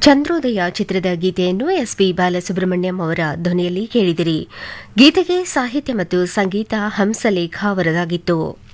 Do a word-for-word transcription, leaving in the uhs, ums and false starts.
ಚಂದ್ರೋದಯ ಚಿತ್ರದ ಗೀತೆಯನ್ನು S P Balasubrahmanyam ಅವರ ಧ್ವನಿಯಲ್ಲಿ ಕೇಳಿದಿರಿ. ಗೀತೆಗೆ ಸಾಹಿತ್ಯ ಮತ್ತು ಸಂಗೀತ ಹಂಸಲೇಖ ಅವರದಾಗಿತ್ತು.